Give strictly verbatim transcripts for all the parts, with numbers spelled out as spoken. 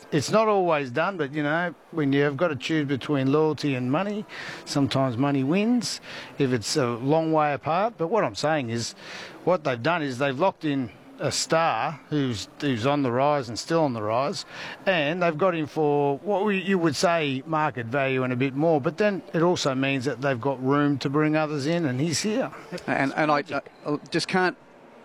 it's not always done, but, you know, when you've got to choose between loyalty and money, sometimes money wins if it's a long way apart. But what I'm saying is what they've done is they've locked in a star who's who's on the rise and still on the rise, and they've got him for what we, you would say market value and a bit more, but then it also means that they've got room to bring others in, and he's here. And, and I, I just can't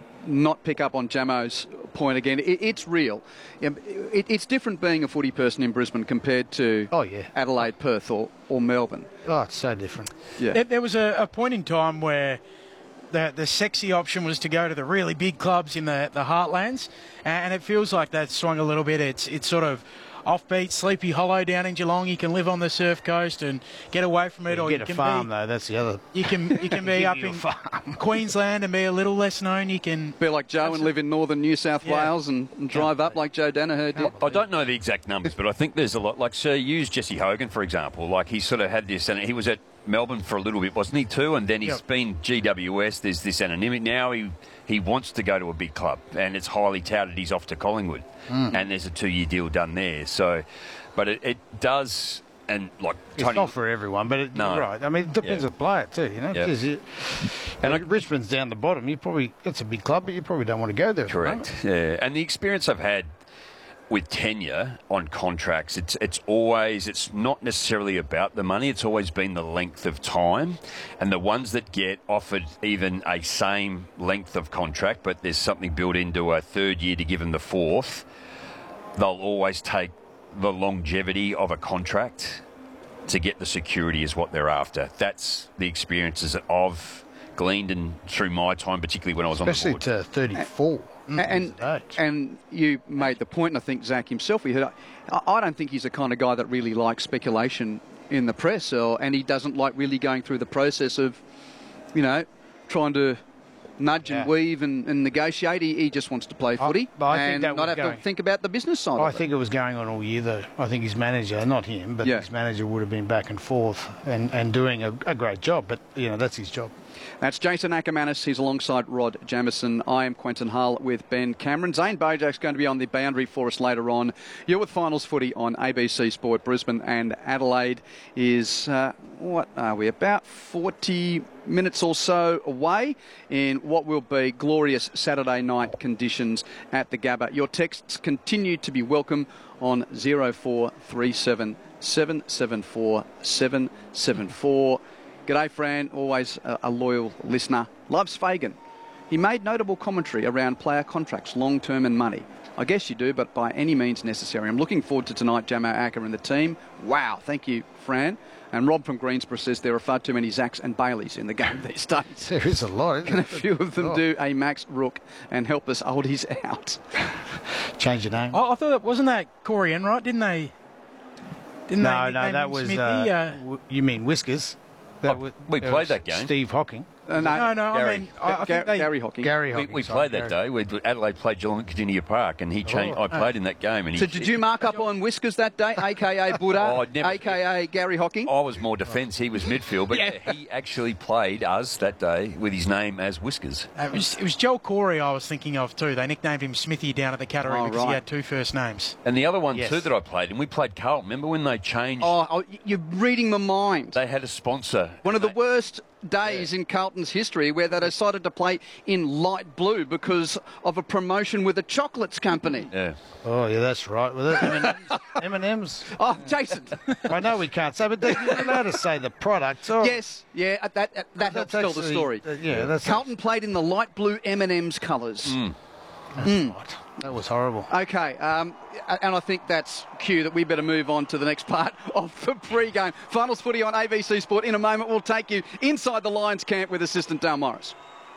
not pick up on Jamo's point again. It, it's real. It, it's different being a footy person in Brisbane compared to oh, yeah. Adelaide, Perth or, or Melbourne. Oh, it's so different. Yeah. There, there was a, a point in time where The, the sexy option was to go to the really big clubs in the, the heartlands, and it feels like that's swung a little bit. It's it's sort of offbeat, Sleepy Hollow down in Geelong. You can live on the surf coast and get away from it. You or get you a can farm, be, though. That's the other. You can you can be up in Queensland and be a little less known. You can be like Joe and live in northern New South yeah. Wales and, and drive yeah. up like Joe Danaher did. I don't know the exact numbers, but I think there's a lot. Like, Sir, use Jesse Hogan, for example. Like, he sort of had this, and he was at Melbourne for a little bit, wasn't he, too? And then he's yep. been G W S. There's this anonymity. Now he he wants to go to a big club, and it's highly touted he's off to Collingwood. Mm. And there's a two-year deal done there. So, but it, it does, and like it's Tony, not for everyone, but it, no. you're right. I mean, it depends yeah. on the player too, you know. Yeah. Because you, and like, Richmond's down the bottom. You probably it's a big club, but you probably don't want to go there. Correct. Yeah, and the experience I've had with tenure on contracts, it's it's always, it's not necessarily about the money, it's always been the length of time. And the ones that get offered even a same length of contract, but there's something built into a third year to give them the fourth, they'll always take the longevity of a contract to get the security is what they're after. That's the experiences that I've gleaned and through my time, particularly when I was Especially on the board. Especially to thirty-four. And, and you made the point, and I think Zach himself, he heard, I don't think he's the kind of guy that really likes speculation in the press, or, and he doesn't like really going through the process of, you know, trying to nudge yeah. and weave and, and negotiate. He, he just wants to play footy I, I and think not have going, to think about the business side I of it. think it was going on all year, though. I think his manager, not him, but yeah. his manager would have been back and forth and, and doing a, a great job, but, you know, that's his job. That's Jason Ackermanis. He's alongside Rod Jamieson. I am Quentin Hull with Ben Cameron. Zane Bojak's going to be on the boundary for us later on. You're with Finals Footy on A B C Sport. Brisbane and Adelaide is, uh, what are we, about forty minutes or so away in what will be glorious Saturday night conditions at the Gabba. Your texts continue to be welcome on zero four three seven, seven seven four, seven seven four. G'day, Fran, always a, a loyal listener. Loves Fagan. He made notable commentary around player contracts, long-term and money. I guess you do, but by any means necessary. I'm looking forward to tonight, Jamo Acker and the team. Wow, thank you, Fran. And Rob from Greensboro says there are far too many Zacks and Baileys in the game these days. There is a lot, isn't Can it? a few of them oh. do a Max Rook and help us oldies out? Change your name. Oh, I thought, wasn't that Corey Enright? Didn't they? Didn't no, they no, that was, Smithy, uh, uh, w- you mean Whiskers? That oh, was, we that played was that game. Steve Hocking. Uh, no, no, no, Gary. I mean, I, I Ga- think they, Gary Hocking. Gary We, Hocking. we sorry, played that Gary. day. We, Adelaide played Geelong at Virginia Park, and he changed. Oh, I played in that game. And he, So did you mark up on Whiskers that day, a k a. Buddha, Oh, never- a k a. Gary Hocking? I was more defence, he was midfield, but Yeah. he actually played us that day with his name as Whiskers. Uh, it, was, it was Joel Corey I was thinking of too. They nicknamed him Smithy down at the Cattery Oh, because right. he had two first names. And the other one Yes. too that I played, and we played Carlton. Remember when they changed? Oh, oh, you're reading my mind. They had a sponsor. One of the They- worst days in Carlton's history where they decided to play in light blue because of a promotion with a chocolates company. Yeah. Oh, yeah, that's right. With it, M and M's. M and M's. Oh, Jason. I know we can't say, but you're allowed to say the product. Oh, Yes, yeah, that, that, that that's helps tell the actually- story. uh, yeah, that's Carlton played in the light blue M and M's colours. Mm. That's right. That was horrible. Okay, um, and I think that's cue that we better move on to the next part of the pre-game. Finals Footy on A B C Sport. In a moment, we'll take you inside the Lions camp with assistant Dale Morris.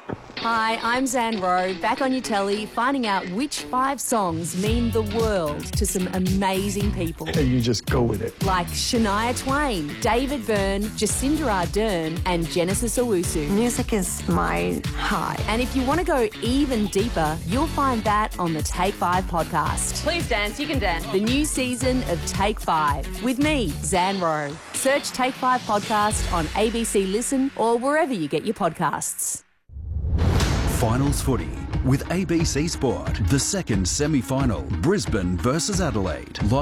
Hi, I'm Zan Rowe, back on your telly, finding out which five songs mean the world to some amazing people. And you just go with it. Like Shania Twain, David Byrne, Jacinda Ardern, and Genesis Owusu. Music is my high. And if you want to go even deeper, you'll find that on the Take Five podcast. Please dance, you can dance. The new season of Take Five with me, Zan Rowe. Search Take Five podcast on A B C Listen or wherever you get your podcasts. Finals Footy with A B C Sport. The second semi-final, Brisbane versus Adelaide.